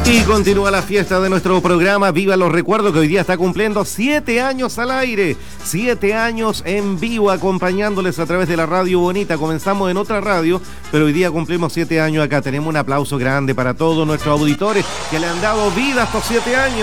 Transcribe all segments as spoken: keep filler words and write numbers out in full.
Y continúa la fiesta de nuestro programa Viva los Recuerdos, que hoy día está cumpliendo siete años al aire, siete años en vivo acompañándoles a través de la Radio Bonita. Comenzamos en otra radio, pero hoy día cumplimos siete años acá. Tenemos un aplauso grande para todos nuestros auditores que le han dado vida a estos siete años.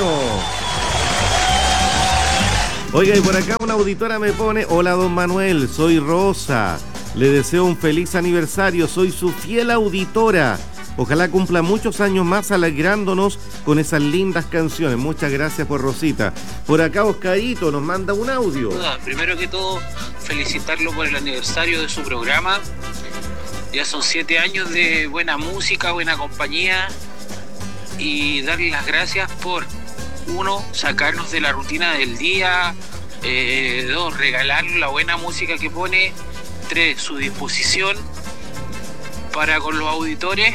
Oiga, y por acá una auditora me pone: hola don Manuel, soy Rosa, le deseo un feliz aniversario, soy su fiel auditora. Ojalá cumpla muchos años más alegrándonos con esas lindas canciones. Muchas gracias por Rosita. Por acá Oscarito nos manda un audio. Primero que todo, felicitarlo por el aniversario de su programa. Ya son siete años de buena música, buena compañía. Y darle las gracias por, uno, sacarnos de la rutina del día. Eh, dos, regalar la buena música que pone. Tres, su disposición para con los auditores.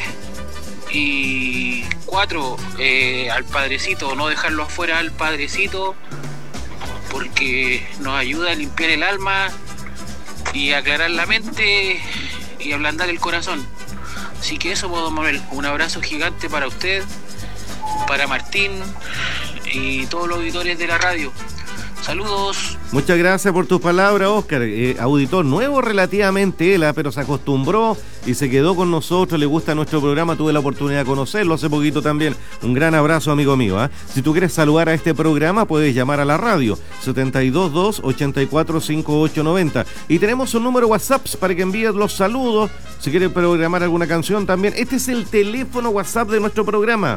Y cuatro, eh, al padrecito, no dejarlo afuera al padrecito, porque nos ayuda a limpiar el alma y aclarar la mente y ablandar el corazón. Así que eso, don Manuel, un abrazo gigante para usted, para Martín y todos los auditores de la radio. Saludos. Muchas gracias por tus palabras, Óscar. Eh, auditor nuevo relativamente él, pero se acostumbró y se quedó con nosotros, le gusta nuestro programa, tuve la oportunidad de conocerlo hace poquito también. Un gran abrazo, amigo mío. ¿eh? Si tú quieres saludar a este programa, puedes llamar a la radio, setenta y dos dos, ochenta y cuatro, cincuenta y ocho noventa. Y tenemos un número WhatsApp para que envíes los saludos, si quieres programar alguna canción también. Este es el teléfono WhatsApp de nuestro programa.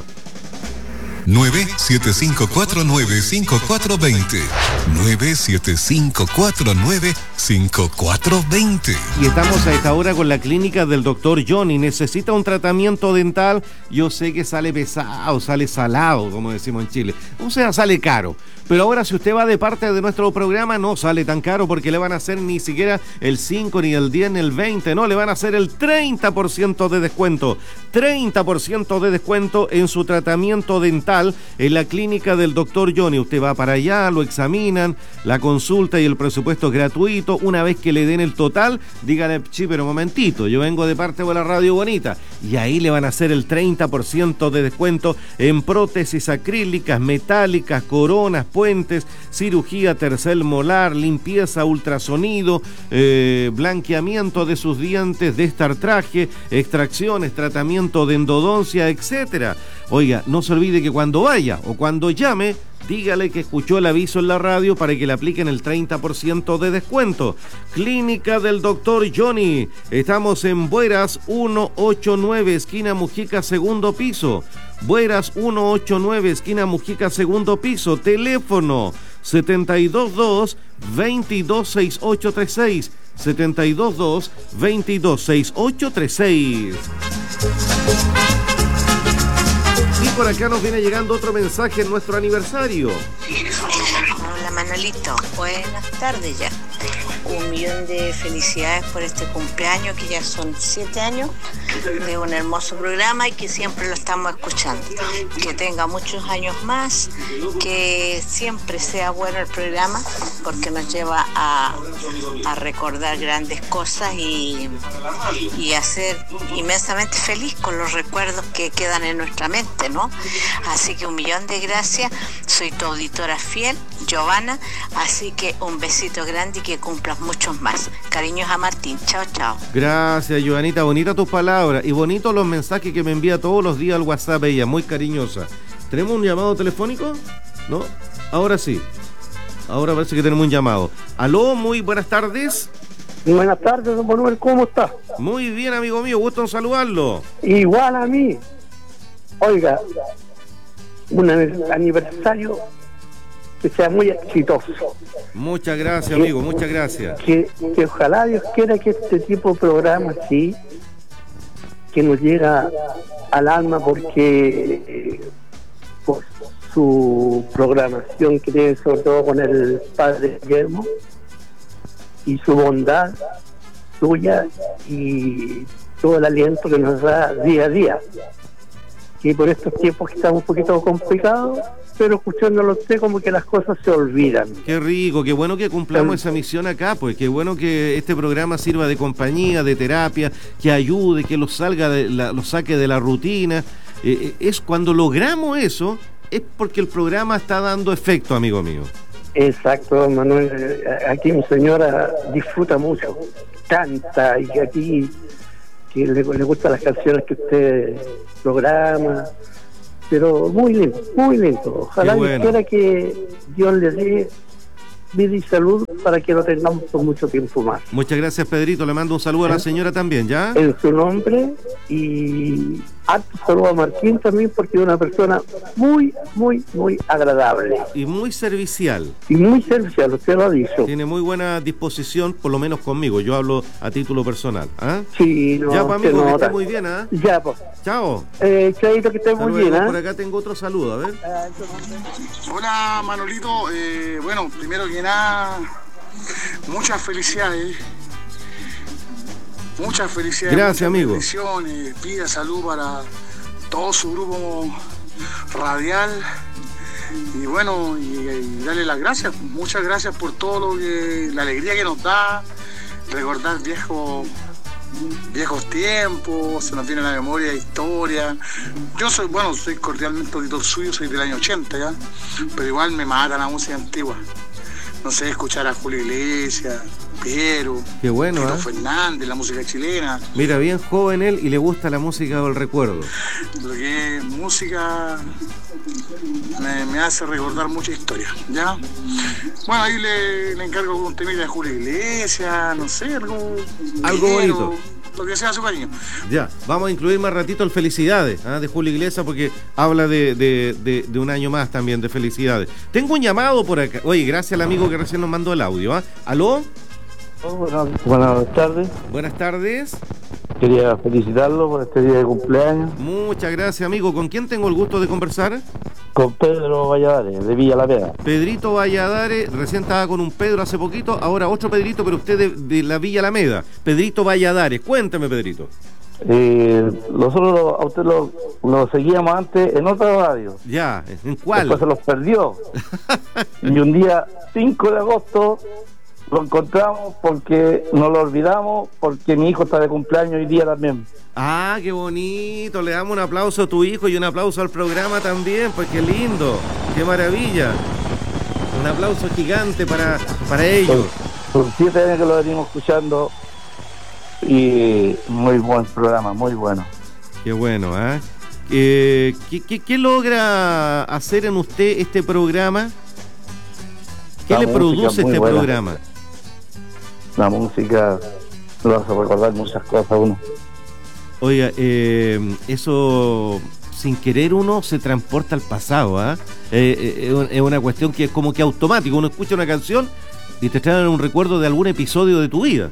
nueve siete cinco cuatro nueve cinco cuatro dos cero nueve siete cinco cuatro nueve cinco cuatro dos cero. Y estamos a esta hora con la clínica del doctor Johnny. ¿Necesita un tratamiento dental? Yo sé que sale pesado, sale salado, como decimos en Chile. O sea, sale caro. Pero ahora, si usted va de parte de nuestro programa, no sale tan caro, porque le van a hacer ni siquiera el cinco, ni el diez, ni el veinte, no, le van a hacer el treinta por ciento de descuento. treinta por ciento de descuento en su tratamiento dental en la clínica del doctor Johnny. Usted va para allá, lo examinan, la consulta y el presupuesto es gratuito. Una vez que le den el total, dígale: sí, pero un momentito, yo vengo de parte de la Radio Bonita. Y ahí le van a hacer el treinta por ciento de descuento en prótesis acrílicas, metálicas, coronas, puentes, cirugía tercer molar, limpieza, ultrasonido, eh, blanqueamiento de sus dientes, destartraje, extracciones, tratamiento de endodoncia, etcétera. Oiga, no se olvide que cuando vaya o cuando llame, dígale que escuchó el aviso en la radio para que le apliquen el treinta por ciento de descuento. Clínica del doctor Johnny. Estamos en Bueras ciento ochenta y nueve, esquina Mujica, segundo piso. Bueras ciento ochenta y nueve, esquina Mujica, segundo piso. Teléfono setenta y dos dos, veintidós, sesenta y ocho treinta y seis. setenta y dos dos, veintidós, sesenta y ocho treinta y seis. Y por acá nos viene llegando otro mensaje en nuestro aniversario. Hola Manolito, buenas tardes ya. Un millón de felicidades por este cumpleaños, que ya son siete años de un hermoso programa y que siempre lo estamos escuchando. Que tenga muchos años más, que siempre sea bueno el programa, porque nos lleva a, a recordar grandes cosas y, y a ser inmensamente feliz con los recuerdos que quedan en nuestra mente, ¿no? Así que un millón de gracias. Soy tu auditora fiel, Giovanna, así que un besito grande y que cumplas muchos más. Cariños a Martín. Chao, chao. Gracias, Joanita. Bonita tus palabras y bonitos los mensajes que me envía todos los días al WhatsApp ella, muy cariñosa. ¿Tenemos un llamado telefónico? ¿No? Ahora sí. Ahora parece que tenemos un llamado. Aló, muy buenas tardes. Buenas tardes, don Manuel, ¿cómo está? Muy bien, amigo mío, gusto en saludarlo. Igual a mí. Oiga, un aniversario que sea muy exitoso. Muchas gracias, amigo, muchas gracias. Que, que ojalá Dios quiera que este tipo de programas, sí, que nos llega al alma, porque eh, por su programación que tiene, sobre todo con el padre Guillermo, y su bondad suya y todo el aliento que nos da día a día. Y por estos tiempos que están un poquito complicados, pero escuchándolo usted como que las cosas se olvidan. Qué rico, qué bueno que cumplamos esa misión acá, pues qué bueno que este programa sirva de compañía, de terapia, que ayude, que los salga de la, los saque de la rutina. eh, es cuando logramos eso, es porque el programa está dando efecto, amigo mío. Exacto, Manuel. Aquí mi señora disfruta mucho, canta, y aquí que le, le gustan las canciones que usted programa, pero muy lindo, muy lindo. Ojalá bueno. quiera que Dios le dé vida y salud para que lo tengamos por mucho tiempo más. Muchas gracias, Pedrito. Le mando un saludo a la señora también, ¿ya? En su nombre, y harto saludo a Martín también, porque es una persona muy, muy, muy agradable. Y muy servicial. Y muy servicial, usted lo ha dicho. Tiene muy buena disposición, por lo menos conmigo. Yo hablo a título personal. ¿Ah? Sí, no, ya, pues, amigo, se que nota. esté muy bien, ¿ah? Ya, pues. Chao. Eh, Chaito, que esté Hasta muy luego. bien, ¿eh? Por acá tengo otro saludo, a ver. Hola Manolito, eh, bueno, primero que nada, muchas felicidades, muchas felicidades. Gracias, muchas amigo. bendiciones, pida salud para todo su grupo radial y bueno, y, y darle las gracias, muchas gracias por todo lo que, la alegría que nos da, recordar viejos viejos tiempos, se nos viene a la memoria historia. Yo soy, bueno, soy cordialmente auditor suyo, soy del año ochenta ya, pero igual me mata la música antigua. No sé, escuchar a Julio Iglesias, Piero, Qué bueno, Tito ¿eh? Fernández, la música chilena. Mira, bien joven él y le gusta la música del recuerdo. Lo que es música me, me hace recordar mucha historia, ¿ya? Bueno, ahí le, le encargo un temita de Julio Iglesias, no sé, algo... Algo Piero, bonito. Lo que sea su cariño. Ya, vamos a incluir más ratito el Felicidades, ¿ah? De Julio Iglesias, porque habla de, de, de, de un año más también de felicidades. Tengo un llamado por acá. Oye, gracias al amigo que recién nos mandó el audio. ¿Ah? ¿Aló? Oh, buenas, buenas tardes. Buenas tardes. Quería felicitarlo por este día de cumpleaños. Muchas gracias, amigo. ¿Con quién tengo el gusto de conversar? Con Pedro Valladares, de Villa La Pega. Pedrito Valladares, recién estaba con un Pedro hace poquito, ahora otro Pedrito, pero usted de, de la Villa Alameda. Pedrito Valladares, cuéntame, Pedrito. Eh, nosotros a usted lo, lo seguíamos antes en otra radio. Ya, ¿en cuál? Después se los perdió. Y un día cinco de agosto lo encontramos porque nos lo olvidamos, porque mi hijo está de cumpleaños hoy día también. Ah, qué bonito, le damos un aplauso a tu hijo y un aplauso al programa también, pues qué lindo, qué maravilla. Un aplauso gigante para, para ellos. Son siete años que lo venimos escuchando y muy buen programa, muy bueno. Qué bueno, ¿eh? eh ¿qué, qué, ¿Qué logra hacer en usted este programa? ¿Qué La le música produce muy este buena. programa? La música lo hace recordar muchas cosas a uno. Oiga, eh, eso sin querer uno se transporta al pasado, ¿ah? ¿eh? Eh, es una cuestión que es como que automático. Uno escucha una canción y te traen un recuerdo de algún episodio de tu vida.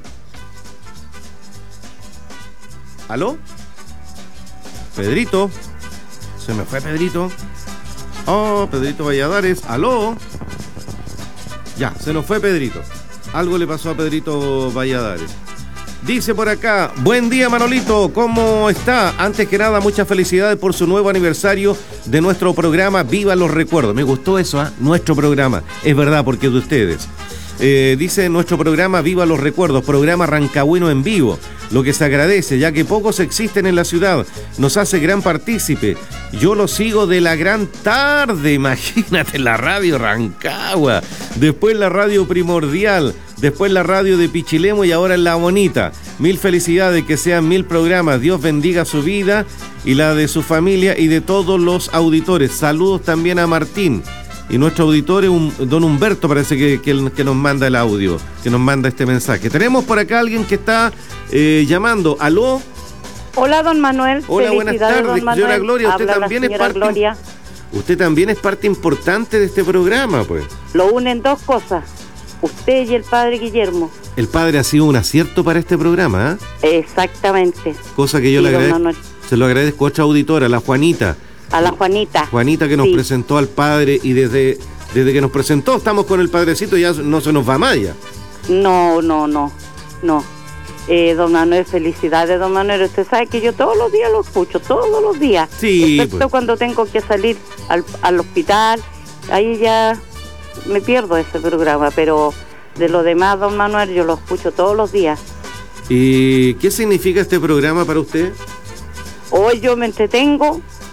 ¿Aló? Pedrito. Se me fue Pedrito. Oh, Pedrito Valladares. ¿Aló? Ya, se nos fue Pedrito. Algo le pasó a Pedrito Valladares. Dice por acá, buen día Manolito, ¿cómo está? Antes que nada, muchas felicidades por su nuevo aniversario de nuestro programa Viva los Recuerdos. Me gustó eso, ¿eh? Nuestro programa, es verdad, porque es de ustedes. Eh, dice nuestro programa Viva los Recuerdos, programa rancagüino en vivo, lo que se agradece, ya que pocos existen en la ciudad, nos hace gran partícipe. Yo lo sigo de la gran tarde, imagínate, la radio Rancagua, después la radio Primordial, después la radio de Pichilemo y ahora en La Bonita. Mil felicidades, que sean mil programas, Dios bendiga su vida y la de su familia y de todos los auditores. Saludos también a Martín. Y nuestro auditor es un, don Humberto, parece que, que, que nos manda el audio, que nos manda este mensaje. Tenemos por acá alguien que está eh, llamando. ¿Aló? Hola, don Manuel. Hola, buenas tardes, don Manuel. señora Gloria. Usted Habla también la es señora parte. Gloria. Usted también es parte importante de este programa, pues. Lo unen dos cosas, usted y el padre Guillermo. El padre ha sido un acierto para este programa, ¿eh? Exactamente. Cosa que yo Sí, le don agradezco. Manuel. Se lo agradezco a otra auditora, la Juanita. A la Juanita. Juanita que nos Sí. presentó al padre y desde, desde que nos presentó estamos con el padrecito y ya no se nos va más ya. No, no, no, no. Eh, don Manuel, felicidades, don Manuel. Usted sabe que yo todos los días lo escucho, todos los días. Sí, Excepto pues. cuando tengo que salir al, al hospital. Ahí ya me pierdo ese programa, pero de lo demás, don Manuel, yo lo escucho todos los días. ¿Y qué significa este programa para usted? Hoy yo me entretengo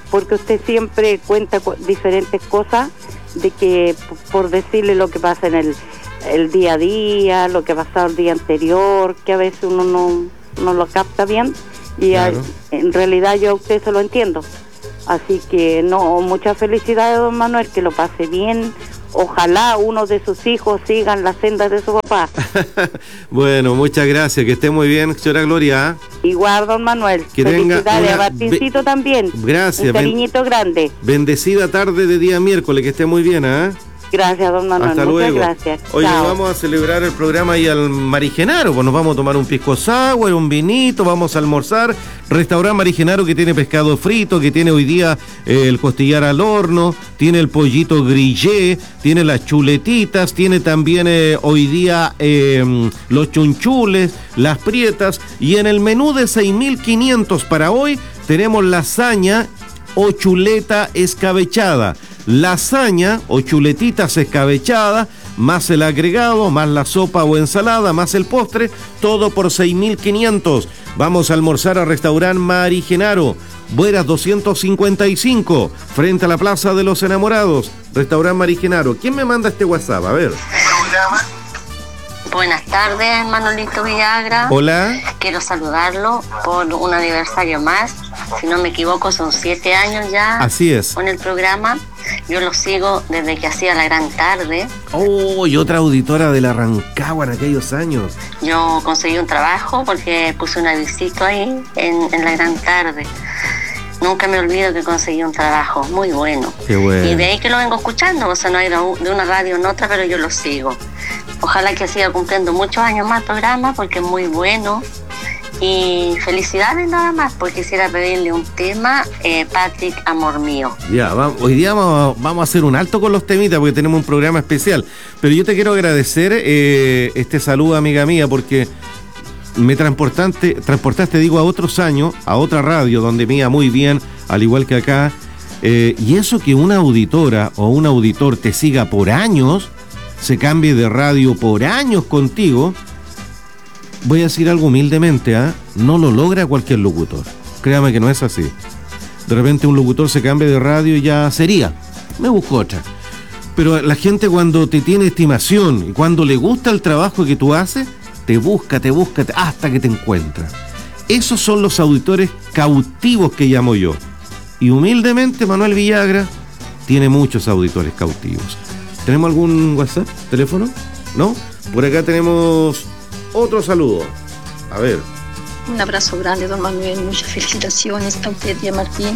porque usted siempre cuenta cu- diferentes cosas de que, p- por decirle lo que pasa en el, el día a día, lo que ha pasado el día anterior, que a veces uno no, no lo capta bien, y Claro. a- en realidad yo a usted se lo entiendo. Así que no, muchas felicidades, don Manuel, que lo pase bien. Ojalá uno de sus hijos sigan la senda de su papá. Bueno, muchas gracias, que esté muy bien, señora Gloria. Igual, don Manuel. Que tenga Felicidades una a Martincito be- también. Gracias, Un ben- cariñito grande. Bendecida tarde de día miércoles, que esté muy bien, ¿ah? Gracias, don Manuel. Hasta Muchas luego. gracias. Oye, Chao. vamos a celebrar el programa ahí al Marigenaro, pues nos vamos a tomar un pisco sour, un vinito, vamos a almorzar. Restaurante Marigenaro, que tiene pescado frito, que tiene hoy día eh, el costillar al horno, tiene el pollito grillé, tiene las chuletitas, tiene también eh, hoy día eh, los chunchules, las prietas, y en el menú de seis mil quinientos para hoy tenemos lasaña o chuleta escabechada. Lasaña o chuletitas escabechadas, más el agregado, más la sopa o ensalada, más el postre, todo por seis mil quinientos. Vamos a almorzar al restaurante Marigenaro, Bueras doscientos cincuenta y cinco, frente a la Plaza de los Enamorados. Restaurante Marigenaro. ¿Quién me manda este WhatsApp? A ver. Buenas tardes, Manolito Villagra. Hola. Quiero saludarlo por un aniversario más. Si no me equivoco, son siete años ya. Así es. Con el programa. Yo lo sigo desde que hacía la gran tarde. Oh, y otra auditora de la Rancagua en aquellos años. Yo conseguí un trabajo porque puse un avisito ahí en, en la gran tarde. Nunca me olvido que conseguí un trabajo muy bueno. Qué bueno. Y de ahí que lo vengo escuchando, o sea, no he ido de una radio en otra, pero yo lo sigo. Ojalá que siga cumpliendo muchos años más el programa porque es muy bueno. Y felicidades nada más, porque quisiera pedirle un tema, eh, Patrick, amor mío. Ya, va- hoy día vamos, vamos a hacer un alto con los temitas porque tenemos un programa especial. Pero yo te quiero agradecer eh, este saludo, amiga mía, porque me transportaste, transportaste, digo, a otros años, a otra radio donde me iba muy bien, al igual que acá. Eh, y eso que una auditora o un auditor te siga por años, se cambie de radio por años contigo, voy a decir algo humildemente, ¿ah? No lo logra cualquier locutor. Créame que no es así. De repente un locutor se cambia de radio y ya sería. Me busco otra. Pero la gente cuando te tiene estimación y cuando le gusta el trabajo que tú haces, te busca, te busca, te- hasta que te encuentra. Esos son los auditores cautivos que llamo yo. Y humildemente Manuel Villagra tiene muchos auditores cautivos. ¿Tenemos algún WhatsApp? ¿Teléfono? ¿No? Por acá tenemos otro saludo. A ver. Un abrazo grande, don Manuel. Muchas felicitaciones a usted y a Martín.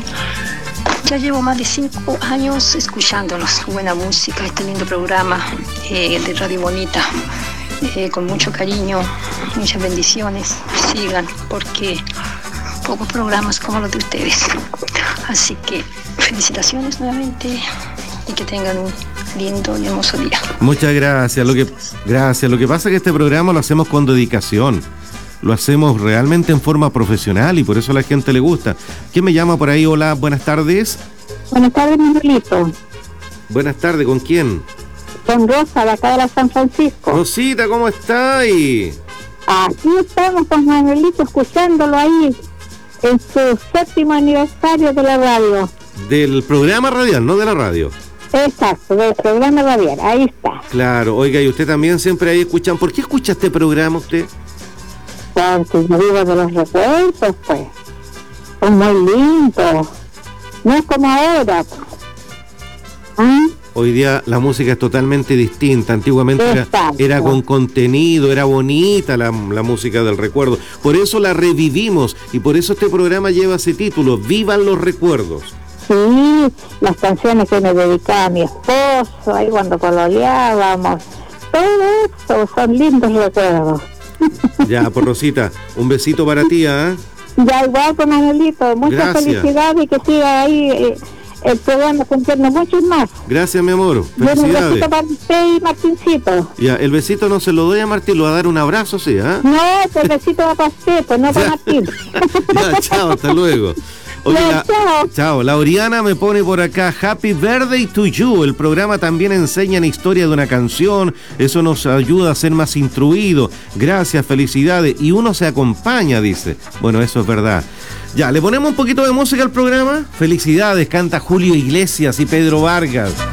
Ya llevo más de cinco años escuchándolos. Buena música, este lindo programa eh, de Radio Bonita. Eh, con mucho cariño, muchas bendiciones. Sigan, porque pocos programas como los de ustedes. Así que felicitaciones nuevamente y que tengan un lindo y hermoso día. Muchas gracias. Lo que, gracias. Lo que pasa es que este programa lo hacemos con dedicación. Lo hacemos realmente en forma profesional y por eso a la gente le gusta. ¿Quién me llama por ahí? Hola, buenas tardes. Buenas tardes, Manuelito. Buenas tardes, ¿con quién? Con Rosa, de acá de la San Francisco. Rosita, ¿cómo está? Y... Aquí estamos con Manuelito escuchándolo ahí en su séptimo aniversario de la radio. Del programa radial, no de la radio. Exacto, del programa radial, ahí está. Claro, oiga, y usted también siempre ahí escuchan. ¿Por qué escucha este programa usted? Porque yo vivo de los recuerdos, pues. Son muy lindos. No es como ahora. ¿Ah? Hoy día la música es totalmente distinta. Antiguamente era, Exacto. era con contenido, era bonita la, la música del recuerdo. Por eso la revivimos y por eso este programa lleva ese título, Vivan los recuerdos. Sí, las canciones que me dedicaba a mi esposo, ahí cuando coloreábamos. Todo eso son lindos recuerdos. Ya, por Rosita, un besito para ti, ¿ah? Ya igual con Manuelito, muchas Gracias. felicidades y que siga ahí eh, el programa cumpliendo muchos más. Gracias, mi amor. Y un Felicidades. besito para usted y Martincito. Ya, el besito no se lo doy a Martín, lo va a dar un abrazo, sí, ¿ah? No, el besito va para usted, pues no para Martín. Ya, chao, hasta luego. Oye, Ya, la, chao. chao. La Oriana me pone por acá, Happy Birthday to You. El programa también enseña la historia de una canción. Eso nos ayuda a ser más instruidos. Gracias, felicidades. Y uno se acompaña, dice. Bueno, eso es verdad. Ya, ¿le ponemos un poquito de música al programa? Felicidades, canta Julio Iglesias y Pedro Vargas.